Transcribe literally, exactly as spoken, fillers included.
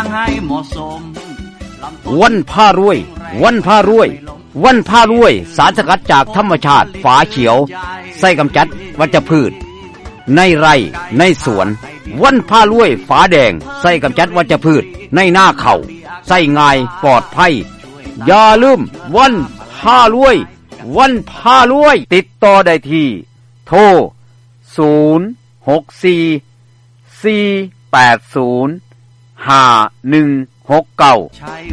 ให้เหมาะสมวันผ้ารวยวันผ้ารวยวันผ้ารวยสารสกัดจากธรรมชาติฝาเขียวใส่กำจัดวัชพืชในไร่ในสวนวันผ้ารวยฝาแดงใส่กำจัดวัชพืชในหน้าเขาใส่ง่ายปลอดภัยอย่าลืมวันผ้ารวยวันผ้ารวยติดต่อได้ที่โทรศูนย์ หก สี่ สี่ แปด ศูนย์ ห้า หนึ่ง หก เก้า